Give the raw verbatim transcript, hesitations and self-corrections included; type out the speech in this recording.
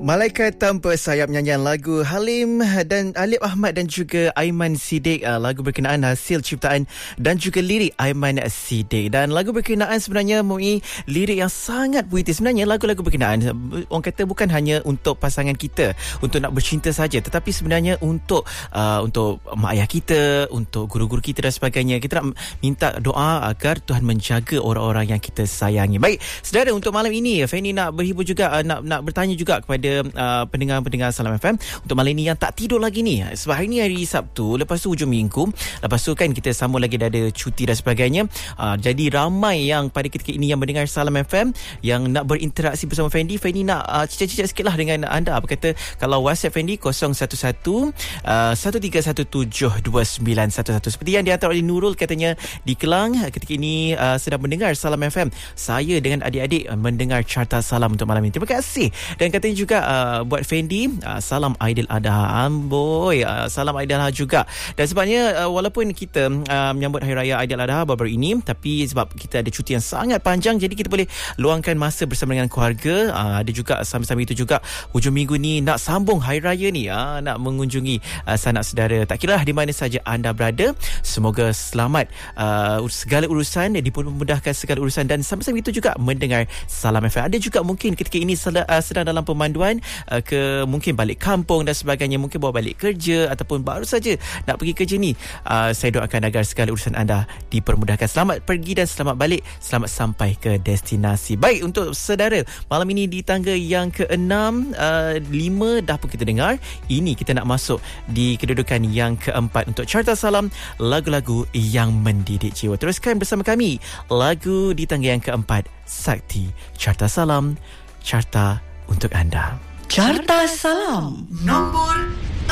Malaikat Tanpa Sayap, nyanyian lagu Halim dan Alip Ahmad dan juga Aiman Siddiq. Lagu berkenaan hasil ciptaan dan juga lirik Aiman Siddiq. Dan lagu berkenaan sebenarnya mempunyai lirik yang sangat puitis. Sebenarnya lagu-lagu berkenaan, orang kata bukan hanya untuk pasangan kita, untuk nak bercinta saja, tetapi sebenarnya untuk uh, untuk mak ayah kita, untuk guru-guru kita dan sebagainya. Kita nak minta doa agar Tuhan menjaga orang-orang yang kita sayangi. Baik, saudara, untuk malam ini Fanny nak berhibur juga, uh, nak nak bertanya juga kepada Uh, pendengar-pendengar Salam F M untuk malam ini yang tak tidur lagi ni. Sebab hari ni hari Sabtu, lepas tu hujung minggu, lepas tu kan kita sambung lagi, dah ada cuti dan sebagainya. uh, Jadi ramai yang pada ketika ini yang mendengar Salam F M yang nak berinteraksi bersama Fendi. Fendi nak uh, cicak-cicak sikit lah dengan anda. Apa kata kalau WhatsApp Fendi kosong satu satu satu tiga satu tujuh dua sembilan satu satu. Seperti yang dihantar oleh Nurul, katanya di Kelang ketika ini uh, sedang mendengar Salam F M. Saya dengan adik-adik uh, mendengar Carta Salam untuk malam ini. Terima kasih. Dan katanya juga Uh, buat Fendi, uh, salam Aidil Adha. Amboi, uh, salam Aidil Adha juga. Dan sebabnya uh, walaupun kita uh, menyambut Hari Raya Aidil Adha baru-baru ini, tapi sebab kita ada cuti yang sangat panjang, jadi kita boleh luangkan masa bersama dengan keluarga. uh, Ada juga sambil-sambil itu juga hujung minggu ni nak sambung Hari Raya ni, uh, nak mengunjungi uh, sanak saudara. Tak kira di mana saja anda berada, semoga selamat uh, segala urusan, dipermudahkan segala urusan, dan sambil-sambil itu juga mendengar Salam F M. Ada juga mungkin ketika ini sedang, uh, sedang dalam pemanduan Uh, ke mungkin balik kampung dan sebagainya, mungkin bawa balik kerja ataupun baru saja nak pergi kerja ni. uh, Saya doakan agar segala urusan anda dipermudahkan. Selamat pergi dan selamat balik, selamat sampai ke destinasi. Baik, untuk saudara, malam ini di tangga yang keenam, uh, lima dah pun kita dengar. Ini kita nak masuk di kedudukan yang keempat untuk Carta Salam, lagu-lagu yang mendidik jiwa. Teruskan bersama kami, lagu di tangga yang keempat, Sakti Carta Salam, carta untuk anda. Carta Salam nombor